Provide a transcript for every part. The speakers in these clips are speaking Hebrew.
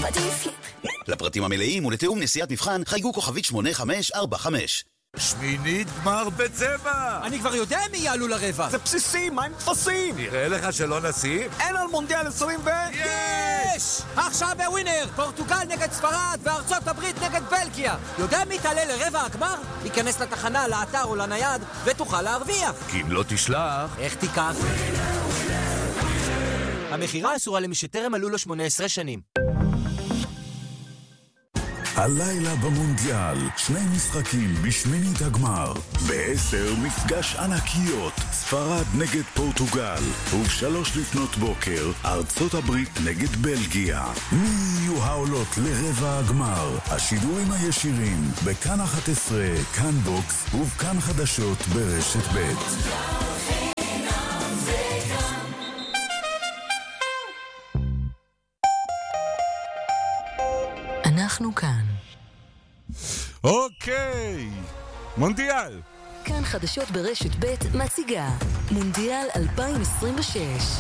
עדיף לי. לפרטים המלאים ולתיאום נסיעת מבחן חייגו כוכבית 8545. שמינית גמר בצבע! אני כבר יודע מי יעלו לרבע. זה בסיסי, מה הם תפסים? נראה לך שלא נשים? אין על מונדיאל 20 יש! עכשיו בווינר, פורטוגל נגד ספרד וארצות הברית נגד בלגיה. יודע מי תעלה לרבע הגמר? ייכנס לתחנה, לאתר או לנייד ותוכל להרוויח. כי אם לא תשלח... איך תיקח? המחירה אסורה למי שטרם מלאו לו 18 שנים. הלילה במונדיאל, 2 משחקים בשמינית הגמר. ב-10 מפגש ענקיות, ספרד נגד פורטוגל. וב-3 לפנות בוקר, ארצות הברית נגד בלגיה. מי יהיו העולות לרבע הגמר? השידורים הישירים, בכאן 11, כאן בוקס ובכאן חדשות ברשת ב'. אנחנו כאן. אוקיי, מונדיאל. כאן חדשות ברשת ב' מציגה מונדיאל 2026.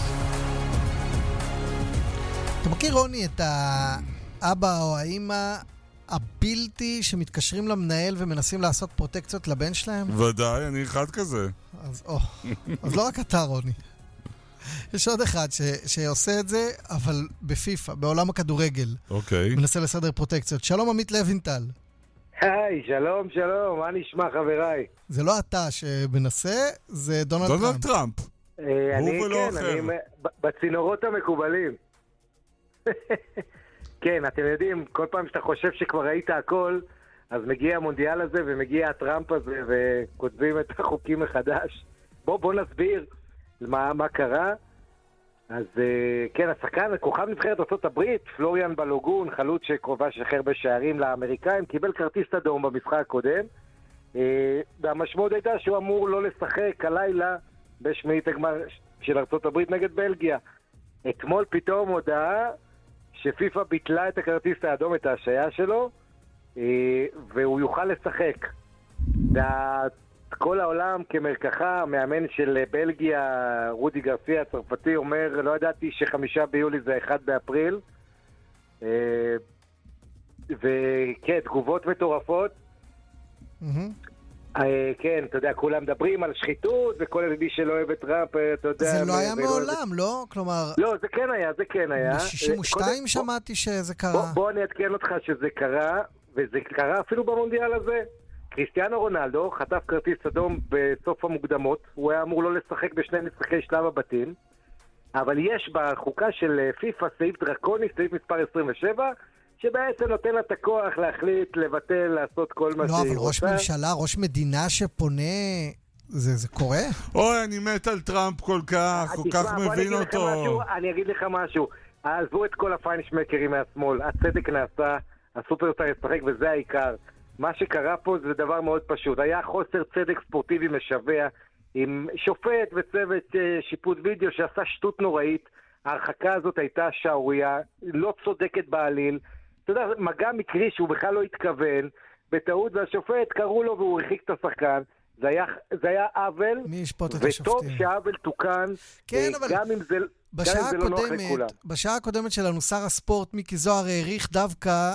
אתה מכיר רוני את האבא או האמא הבלתי שמתקשרים למנהל ומנסים לעשות פרוטקציות לבן שלהם? ודאי, אני אחד כזה. אז לא רק אתה רוני. יש עוד אחד שעושה את זה, אבל בפיפה, בעולם הכדורגל. אוקיי. מנסה לסדר פרוטקציות. שלום עמית לוינטל. היי, שלום, שלום, מה נשמע חבריי? זה לא אתה שמנסה, זה דונלד טראמפ. דונלד טראמפ. אני בצינורות המקובלים. כן, אתם יודעים, כל פעם שאתה חושב שכבר ראית הכל, אז מגיע המונדיאל הזה ומגיע הטראמפ הזה וכותבים את החוקים מחדש. בוא נסביר מה קרה. אז כן, השחקן, כוכב נבחרת ארצות הברית, פלוריאן בלוגון, חלוץ שקרובה שחרר בשערים לאמריקאים, קיבל כרטיס אדום במשחק הקודם, והמשמעות הייתה שהוא אמור לא לשחק הלילה בשמינית הגמר של ארצות הברית נגד בלגיה. אתמול פתאום הודעה שפיפה ביטלה את הכרטיס האדום, את ההשעיה שלו, והוא יוכל לשחק. כל העולם כמרקחה, מאמן של בלגיה, רודי גרסיה הצרפתי, אומר, לא ידעתי ש5 ביולי זה 1 באפריל. וכן, תגובות מטורפות. כן, אתה יודע, כולם מדברים על שחיתות, וכל מי שלא אוהב את טראמפ, אתה יודע... זה לא היה מעולם, לא? כלומר... לא, זה כן היה. ב-62 שמעתי שזה קרה. בוא אני אתקן אותך שזה קרה, וזה קרה אפילו במונדיאל הזה. קריסטיאנו רונלדו חטף כרטיס אדום בסוף המוקדמות, הוא היה אמור לא לשחק בשני משחקי שלב הבתים, אבל יש בחוקה של פיפה סעיף דרקוני, סעיף מספר 27, שבעצם נותן לה את הכוח להחליט, לבטל, לעשות כל מה שהיא רוצה. לא, אבל ראש ממשלה, ראש מדינה שפונה, זה קורה? אוי, אני מת על טראמפ כל כך מבין אותו. אני אגיד לך משהו, עזבו את כל הפיינשמקרים מהשמאל, הצדק נעשה, הסופרסטאר ישחק וזה העיקר. מה שקרה פה זה דבר מאוד פשוט. היה חוסר צדק ספורטיבי משווע עם שופט וצוות שיפוט וידאו שעשה שטות נוראית. ההרחקה הזאת הייתה שערוריה, לא צודקת בעליל. אתה יודע, מגע מקרי שהוא בכלל לא התכוון, בטעות, והשופט קראו לו והוא הרחיק את השחקן. זה היה עוול, וטוב שהעוול תוקן, כן, אבל... גם אם זה לא נוח לכולם. בשעה הקודמת שלנו, שר הספורט מיקי זוהר העריך דווקא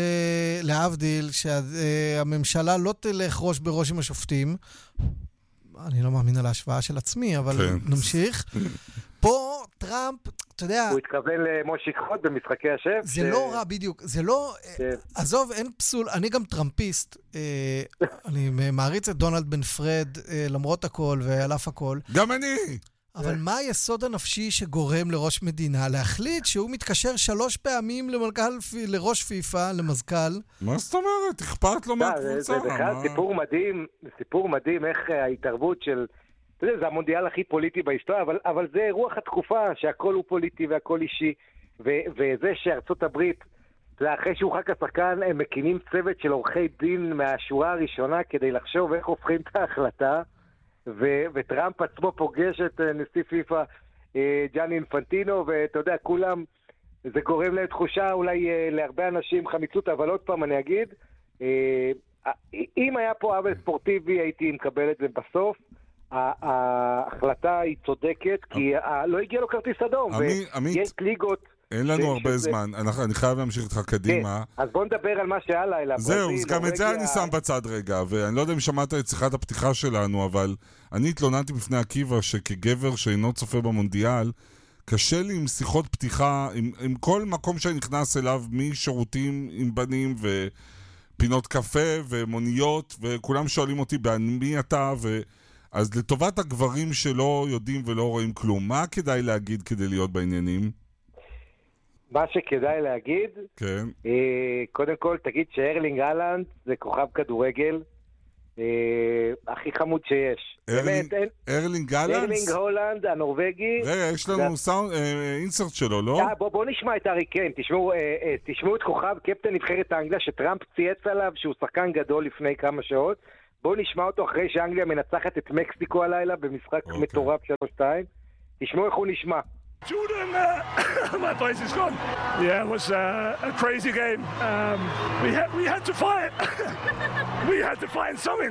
להבדיל שהממשלה לא תלך ראש בראש עם השופטים. אני לא מאמין על ההשוואה של עצמי, אבל נמשיך. פה טראמפ, אתה יודע... הוא התכוון למושיק חוד במשחקי השף. זה לא רע בדיוק, זה לא... עזוב, אין פסול, אני גם טראמפיסט. אני מעריץ את דונלד בן פרד למרות הכל ועל אף הכל. גם אני! אבל מה היסוד הנפשי שגורם לראש מדינה להחליט שהוא מתקשר 3 פעמים לראש פיפה, למזכ"ל? מה זאת אומרת? אכפת לו מהקבוצה. זה בכלל סיפור מדהים איך ההתערבות של... אתה יודע, זה המונדיאל הכי פוליטי בהיסטוריה, אבל זה רוח התקופה שהכל הוא פוליטי והכל אישי, וזה שארצות הברית, אחרי שהוא חק השחקן, הם מקימים צוות של עורכי דין מהשורה הראשונה כדי לחשוב איך הופכים את ההחלטה, וטראמפ עצמו פוגש את נשיא פיפה ג'אני אינפנטינו, ואתה יודע, כולם, זה גורם להם תחושה אולי להרבה אנשים חמיצות, אבל עוד פעם אני אגיד, אם היה פה עוול ספורטיבי הייתי מקבל את זה בסוף. ההחלטה היא צודקת, כי לא הגיע לו כרטיס אדום, ויש ליגות אין לנו הרבה זמן, אני חייב להמשיך איתך קדימה. אז בוא נדבר על מה שהיה לילה. זהו, גם את זה אני שם בצד רגע, ואני לא יודע אם שמעת את שיחת הפתיחה שלנו, אבל אני התלוננתי בפני עקיבא שכגבר שאינו צופה במונדיאל, קשה לי עם שיחות פתיחה, עם כל מקום שאני נכנס אליו, משירותים עם בנים ופינות קפה ומוניות, וכולם שואלים אותי מי אתה, אז לטובת הגברים שלא יודעים ולא רואים כלום, מה כדאי להגיד כדי להיות בעניינים? מה שכדאי להגיד, כן. קודם כל תגיד שארלינג הלנד זה כוכב כדורגל הכי חמוד שיש. ארלינג הלנד? ארלינג הולנד, הנורווגי. רגע, יש לנו אינסרט שלו, לא? בוא נשמע את ארי קיין, תשמעו את כוכב קפטן נבחרת האנגליה שטראמפ צייץ עליו שהוא שחקן גדול לפני כמה שעות. בואו נשמע אותו אחרי שאנגליה מנצחת את מקסיקו הלילה במשחק מטורף 3-2. תשמעו איך הוא נשמע. Jordan, my place is gone. Yeah, it was a crazy game. We had to fight. We had to find something.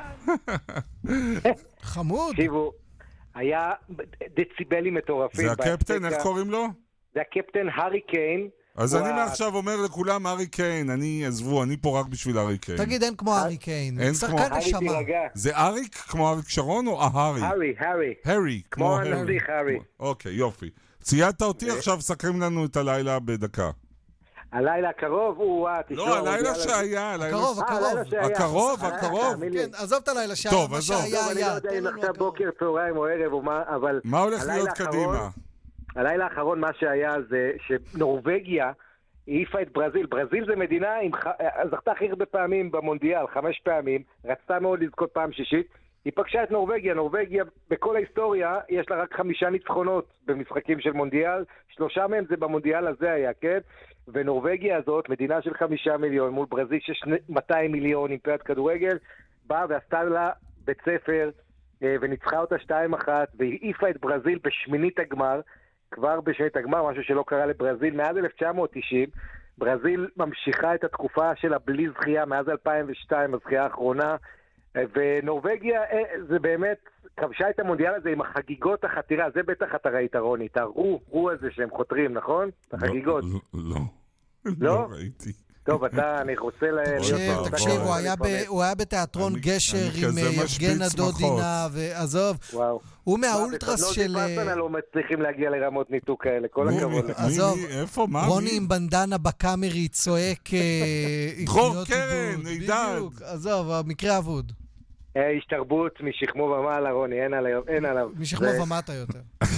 חמוד. תקשיבו, היה דציבלים מטורפים. זה הקפטן, איך קוראים לו? זה הקפטן הארי קיין. אז אני מעכשיו אומר לכולם הארי קיין, עזבו, אני פה רק בשביל הארי קיין. תגיד, אין כמו הארי קיין. שחקן נשמה. זה אריק כמו אריק שרון או הארי? הארי. הארי, כמו הנסיך הארי. אוקיי, יופי. ציידת אותי, עכשיו סקרים לנו את הלילה בדקה. הלילה הקרוב הוא... לא, הלילה שהיה. הקרוב. כן, עזוב את הלילה שהיה. טוב, עזוב. אני לא יודע אם עכשיו בוקר, צהריים או ערב או מה, אבל... מה הולך להיות קדימה? הלילה האחרון מה שהיה זה שנורווגיה העיפה את ברזיל. ברזיל זה מדינה זכתה הכי הרבה פעמים במונדיאל, 5 פעמים, רצתה מאוד לזכות פעם שישית. היא פגשה את נורווגיה. נורווגיה בכל ההיסטוריה יש לה רק 5 ניצחונות במשחקים של מונדיאל, 3 מהם זה במונדיאל הזה היה, כן? ונורווגיה הזאת, מדינה של 5 מיליון מול ברזיל שיש 200 מיליון אימפריית כדורגל, באה ועשתה לה בית ספר וניצחה אותה 2-1 והעיפה את ברזיל בשמינית הגמר, כבר בשמינית הגמר, משהו שלא קרה לברזיל מאז 1990. ברזיל ממשיכה את התקופה שלה בלי זכייה מאז 2002, הזכייה האחרונה, ונורווגיה זה באמת כבשה את המונדיאל הזה עם החגיגות החתירה. זה בטח אתה ראית, רוני, את הרו הזה שהם חותרים, נכון? את החגיגות. לא ראיתי. טוב, אני רוצה תקשיב, הוא היה בתיאטרון גשר עם יבגן הדודינה, ועזוב, הוא מהאולטרס של... לא מצליחים להגיע לרמות ניתוק כאלה, כל הכבוד. עזוב, רוני עם בנדנה בקאמרי צועק... דרור קרן, עידן. עזוב, המקרה אבוד. איש תרבות משכמו ומעלה, רוני, אין עליו. משכמו ומטה יותר.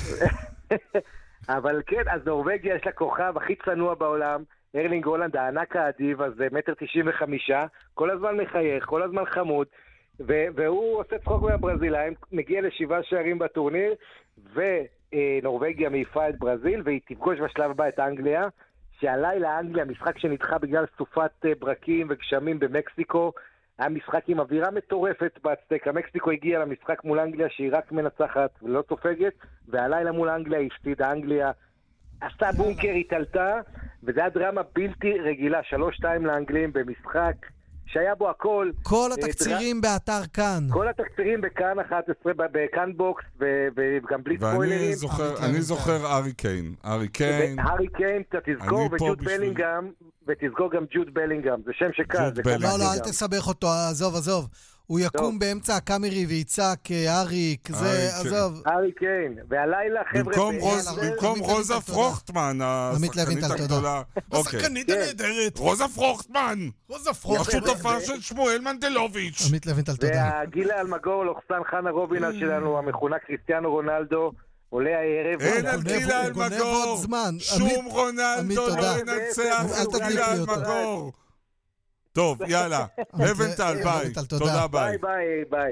אבל כן, אז נורווגיה יש לה כוכב הכי צנוע בעולם, ארלינג הולנד, הענק האדיב, אז 1.95 מטר, כל הזמן מחייך, כל הזמן חמוד, והוא עושה צחוק מהברזילאים, מגיע ל7 שערים בטורניר, ונורווגיה מעיפה את ברזיל, והיא תפגוש בשלב הבא את אנגליה, שהלילה אנגליה, משחק שנדחה בגלל סופת ברקים וגשמים במקסיקו, היה משחק עם אווירה מטורפת באצטקה. מקסיקו הגיעה למשחק מול אנגליה שהיא רק מנצחת ולא סופגת, והלילה מול אנגליה הפסידה. אנגליה עשתה בונקר, התעלתה, וזה היה דרמה בלתי רגילה, 3-2 לאנגלים במשחק שהיה בו הכל. כל התקצירים באתר כאן. כל התקצירים בכאן 11, בכאן בוקס, וגם בלי ספוילרים. ואני זוכר הארי קיין. הארי קיין, אתה תזכור, ותזכור גם ג'וד בלינגהם. זה שם שקל. לא, אל תסבך אותו, עזוב. הוא יקום באמצע הקאמרי ויצעק אריק, זה, עזוב. ארי קיין, והלילה חבר'ה... במקום רוזה פרוכטמן, השחקנית הגדולה. השחקנית הנהדרת. רוזה פרוכטמן. השותפה של שמואל מנדלוביץ'. עמית לוינטל, תודה. והגילה אלמגור, לוחסן חנה רובינה שלנו, המכונה קריסטיאנו רונלדו, עולה הערב. אין על גילה אלמגור. שום רונלדו לא ינצח את גילה אלמגור. טוב, יאללה. לבנטל, ביי. תודה, ביי. ביי.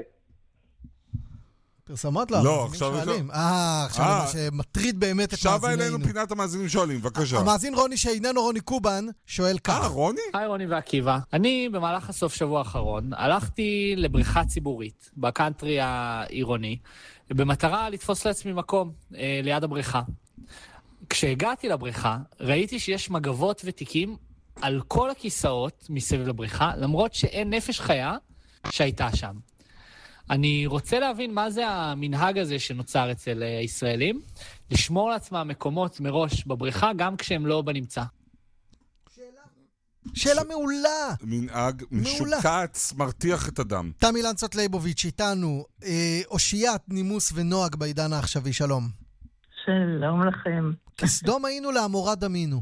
פרסמות לא? לא, עכשיו... עכשיו מה שמטריד באמת את מאזיננו. שווה אלינו פינת המאזינים שואלים, בבקשה. המאזין רוני שאיננו רוני קובן שואל כך. רוני? היי רוני ועקיבא. אני במהלך הסוף שבוע האחרון הלכתי לבריכה ציבורית בקאנטרי העירוני, במטרה לתפוס לעצמי מקום ליד הבריכה. כשהגעתי לבריכה ראיתי שיש מגבות ותיקים על כל הכיסאות מסביב לבריכה, למרות שאין נפש חיה שהייתה שם. אני רוצה להבין מה זה המנהג הזה שנוצר אצל הישראלים, לשמור לעצמם מקומות מראש בבריכה, גם כשהם לא בנמצא. שאלה מעולה. מנהג משוקץ, מרתיח את הדם. תמי לנצות ליבוביץ' איתנו, אושיית, נימוס ונוהג בעידן העכשווי, שלום. שלום לכם. כסדום היינו לעמורה דמינו.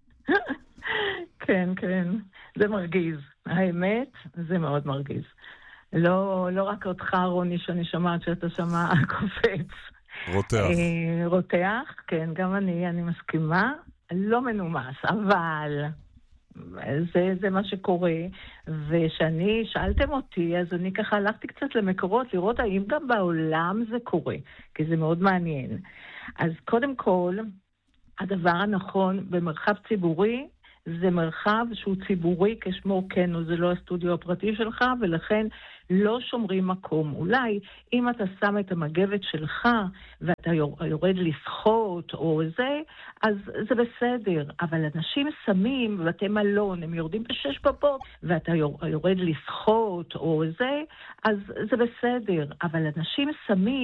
כן, כן. זה מרגיז. האמת, זה מאוד מרגיז. לא רק אותך, רוני, שאני שומעת שאתה שמע קופץ. רותח. רותח, כן, גם אני מסכימה. לא מנומס, אבל זה מה שקורה. ושאני שאלתם אותי, אז אני ככה הלכתי קצת למקורות לראות האם גם בעולם זה קורה, כי זה מאוד מעניין. אז קודם כל, הדבר הנכון במרחב ציבורי, זה מרחב שהוא ציבורי כשמו כן, זה לא הסטודיו הפרטי שלך, ולכן לא שומרים מקום. אולי אם אתה שם את המגבת שלך ואתה יורד לשחות או זה, אז זה בסדר. אבל אנשים שמים בבתי מלון, הם יורדים ב6 בבוקר, ואתה יורד לשחות או זה, אז זה בסדר. אבל אנשים שמים